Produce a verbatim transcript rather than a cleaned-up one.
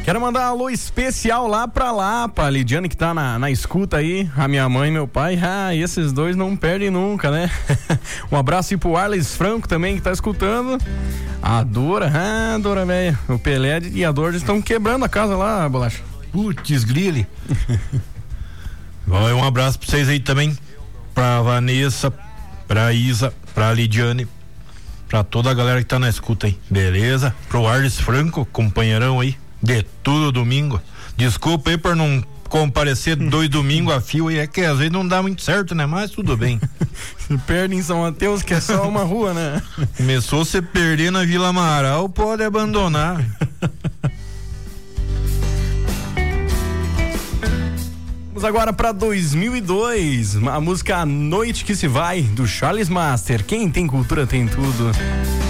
Quero mandar um alô especial lá pra lá, pra Lidiane que tá na, na escuta aí, a minha mãe e meu pai. Ah, esses dois não perdem nunca, né? Um abraço aí pro Arles Franco também que tá escutando. A Dora, ah, Dora velha, o Pelé e a Dora estão quebrando a casa lá, Bolacha. Putz, grile. Um abraço pra vocês aí também, pra Vanessa, pra Isa, pra Lidiane, pra toda a galera que tá na escuta aí, beleza? Pro Arles Franco, companheirão aí, de tudo domingo. Desculpa aí por não comparecer dois domingos a fio, e é que às vezes não dá muito certo, né? Mas tudo bem. Se perde em São Mateus, que é só uma rua, né? Começou a se perder na Vila Amaral, pode abandonar. Vamos agora para dois mil e dois, a música A Noite Que Se Vai, do Charles Master. Quem tem cultura tem tudo.